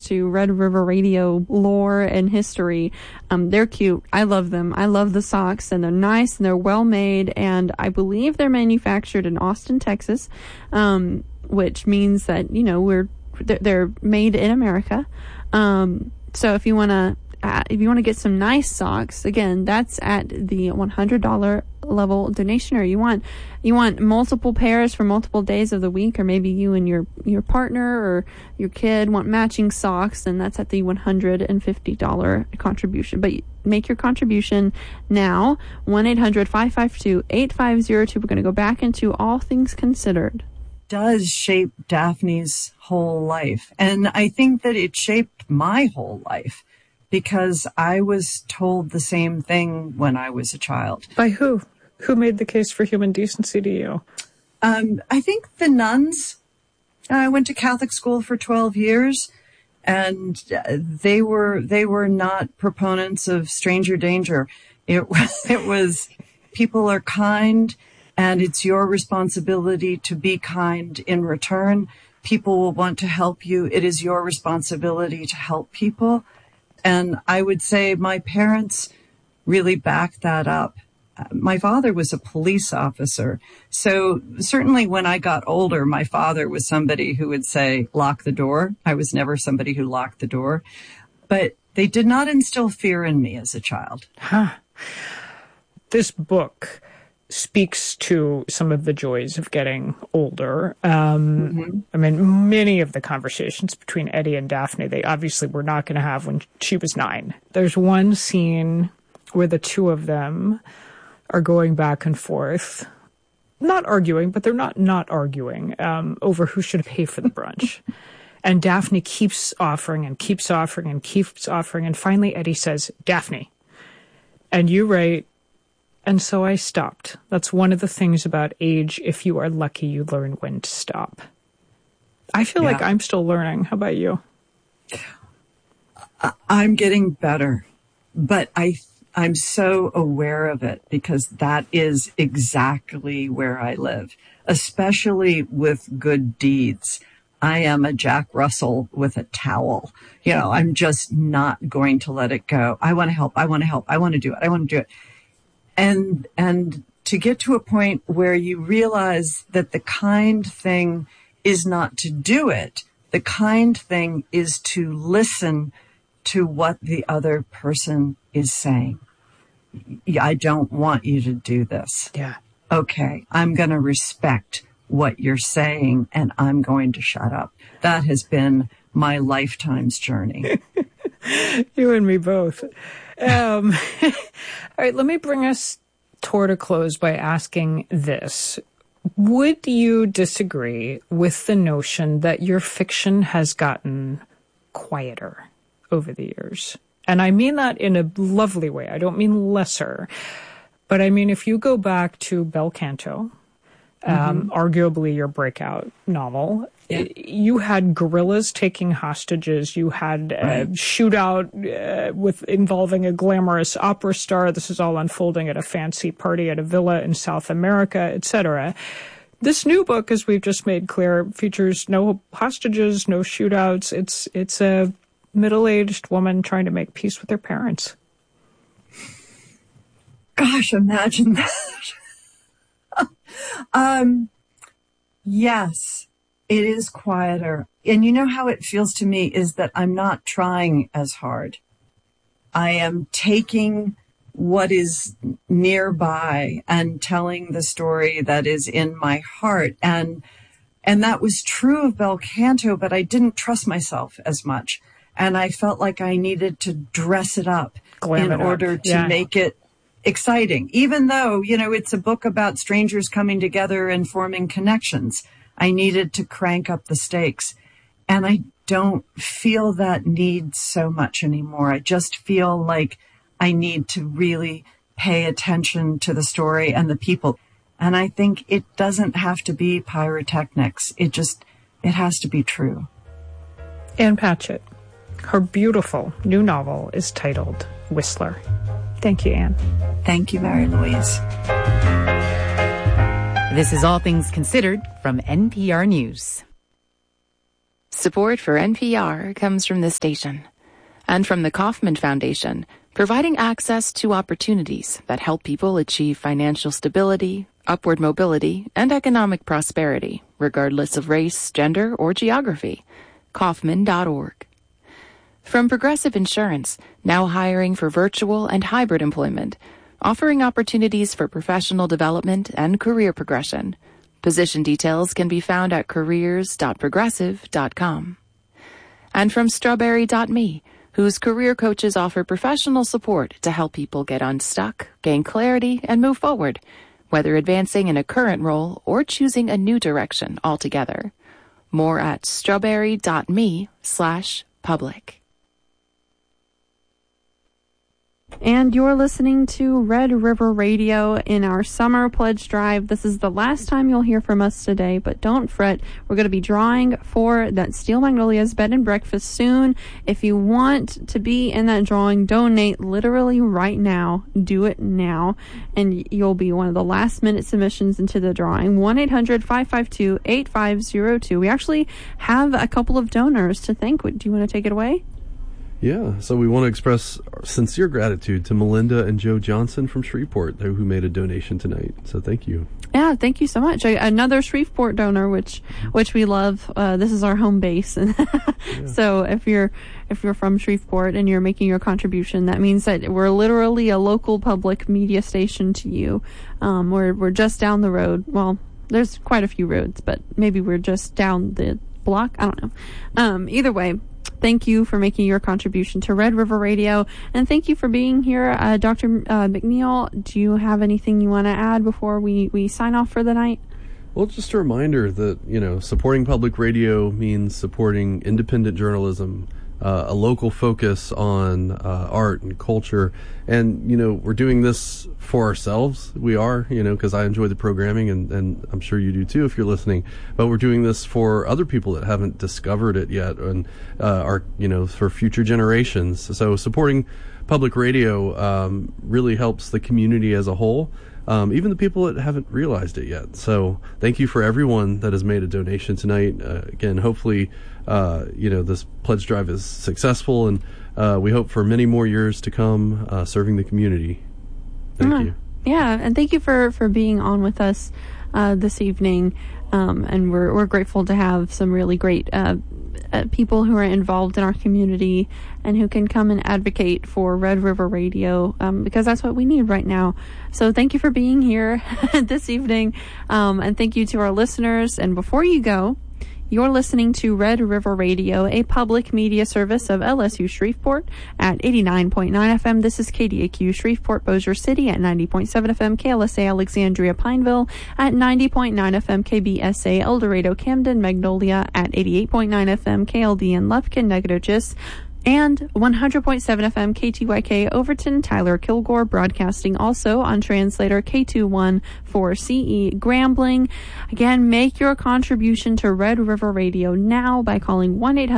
to Red River Radio lore and history. They're cute. I love them. I love the socks, and they're nice and they're well made, and I believe they're manufactured in Austin, Texas, which means that, they're made in America. So if you want to get some nice socks, again, that's at the $100 level donation, or you want multiple pairs for multiple days of the week, or maybe you and your partner or your kid want matching socks, and that's at the $150 contribution. But make your contribution now, 1-800-552-8502. We're going to go back into All Things Considered. Does shape Daphne's whole life. And I think that it shaped my whole life, because I was told the same thing when I was a child. By who? Who made the case for human decency to you? I think the nuns. I went to Catholic school for 12 years, and they were not proponents of stranger danger. It was people are kind, and it's your responsibility to be kind in return. People will want to help you. It is your responsibility to help people. And I would say my parents really backed that up. My father was a police officer. So certainly when I got older, my father was somebody who would say, lock the door. I was never somebody who locked the door. But they did not instill fear in me as a child. This book speaks to some of the joys of getting older. I mean, many of the conversations between Eddie and Daphne, they obviously were not going to have when she was 9. There's one scene where the two of them are going back and forth, not arguing, but they're not arguing over who should pay for the brunch. And Daphne keeps offering and keeps offering and keeps offering. And finally, Eddie says, Daphne. And you write, and so I stopped. That's one of the things about age. If you are lucky, you learn when to stop. I feel like I'm still learning. How about you? I'm getting better, but I'm so aware of it, because that is exactly where I live, especially with good deeds. I am a Jack Russell with a towel. I'm just not going to let it go. I want to help. I want to help. I want to do it. I want to do it. And to get to a point where you realize that the kind thing is not to do it. The kind thing is to listen to what the other person is saying. I don't want you to do this. Yeah. Okay, I'm going to respect what you're saying, and I'm going to shut up. That has been my lifetime's journey. You and me both. All right, let me bring us toward a close by asking this. Would you disagree with the notion that your fiction has gotten quieter over the years? And I mean that in a lovely way. I don't mean lesser. But I mean, if you go back to Bel Canto, arguably your breakout novel, you had guerrillas taking hostages. You had a shootout involving a glamorous opera star. This is all unfolding at a fancy party at a villa in South America, etc. This new book, as we've just made clear, features no hostages, no shootouts. It's a middle-aged woman trying to make peace with her parents. Gosh, imagine that. Yes, it is quieter. And you know how it feels to me is that I'm not trying as hard. I am taking what is nearby and telling the story that is in my heart. And that was true of Bel Canto, but I didn't trust myself as much. And I felt like I needed to dress it up in order to make it exciting, even though, it's a book about strangers coming together and forming connections. I needed to crank up the stakes, and I don't feel that need so much anymore. I just feel like I need to really pay attention to the story and the people. And I think it doesn't have to be pyrotechnics. It has to be true. Ann Patchett, her beautiful new novel is titled Whistler. Thank you, Ann. Thank you, Mary Louise. This is All Things Considered from NPR News. Support for NPR comes from this station and from the Kauffman Foundation, providing access to opportunities that help people achieve financial stability, upward mobility, and economic prosperity, regardless of race, gender, or geography. Kauffman.org. From Progressive Insurance, now hiring for virtual and hybrid employment, offering opportunities for professional development and career progression. Position details can be found at careers.progressive.com. And from Strawberry.me, whose career coaches offer professional support to help people get unstuck, gain clarity, and move forward, whether advancing in a current role or choosing a new direction altogether. More at strawberry.me/public. And you're listening to Red River Radio in our summer pledge drive. This is the last time you'll hear from us today, but don't fret. We're going to be drawing for that Steel Magnolias bed and breakfast soon. If you want to be in that drawing, donate literally right now. Do it now, and you'll be one of the last minute submissions into the drawing. 1-800-552-8502. We actually have a couple of donors to thank. Do you want to take it away? Yeah, so we want to express our sincere gratitude to Melinda and Joe Johnson from Shreveport, who made a donation tonight. So thank you. Yeah, thank you so much. Another Shreveport donor, which we love. This is our home base, yeah. So if you're from Shreveport and you're making your contribution, that means that we're literally a local public media station to you. We're just down the road. Well, there's quite a few roads, but maybe we're just down the block. I don't know. Either way. Thank you for making your contribution to Red River Radio, and thank you for being here. Dr. McNeil, do you have anything you want to add before we sign off for the night? Well, just a reminder that, supporting public radio means supporting independent journalism, a local focus on art and culture. And, we're doing this for ourselves. We are, because I enjoy the programming, and I'm sure you do too if you're listening. But we're doing this for other people that haven't discovered it yet, and are, for future generations. So supporting public radio really helps the community as a whole. Even the people that haven't realized it yet. So thank you for everyone that has made a donation tonight. Again, hopefully, this pledge drive is successful, and we hope for many more years to come serving the community. Thank you. Yeah, and thank you for being on with us this evening. And we're grateful to have some really great people who are involved in our community and who can come and advocate for Red River Radio, because that's what we need right now. So thank you for being here this evening, and thank you to our listeners. And before you go, you're listening to Red River Radio, a public media service of LSU Shreveport at 89.9 FM. This is KDAQ Shreveport Bossier City at 90.7 FM, KLSA Alexandria Pineville at 90.9 FM, KBSA El Dorado Camden Magnolia at 88.9 FM, KLDN Lufkin Nacogdoches, and 100.7 FM KTYK Overton Tyler Kilgore, broadcasting also on translator K214CE Grambling. Again, make your contribution to Red River Radio now by calling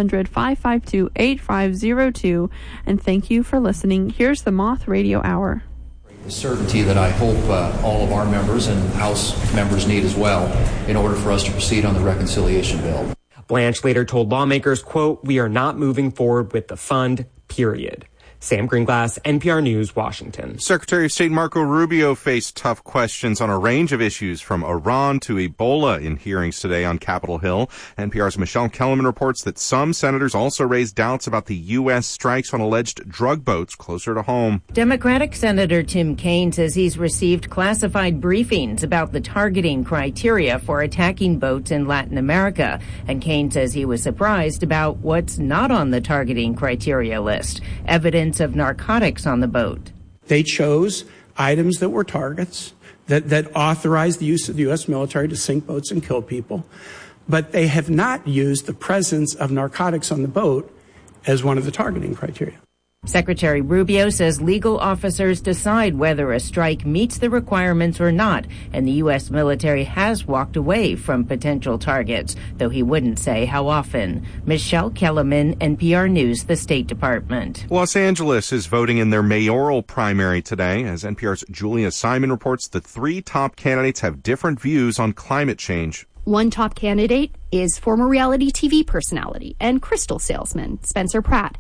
1-800-552-8502. And thank you for listening. Here's the Moth Radio Hour. The certainty that I hope all of our members and House members need as well in order for us to proceed on the reconciliation bill. Blanche later told lawmakers, quote, "We are not moving forward with the fund, period." Sam Greenglass, NPR News, Washington. Secretary of State Marco Rubio faced tough questions on a range of issues from Iran to Ebola in hearings today on Capitol Hill. NPR's Michelle Kellerman reports that some senators also raised doubts about the U.S. strikes on alleged drug boats closer to home. Democratic Senator Tim Kaine says he's received classified briefings about the targeting criteria for attacking boats in Latin America. And Kaine says he was surprised about what's not on the targeting criteria list. Evidence of narcotics on the boat. They chose items that were targets, that authorized the use of the U.S. military to sink boats and kill people, but they have not used the presence of narcotics on the boat as one of the targeting criteria. Secretary Rubio says legal officers decide whether a strike meets the requirements or not, and the U.S. military has walked away from potential targets, though he wouldn't say how often. Michelle Kellerman, NPR News, the State Department. Los Angeles is voting in their mayoral primary today. As NPR's Julia Simon reports, the three top candidates have different views on climate change. One top candidate is former reality TV personality and crystal salesman Spencer Pratt.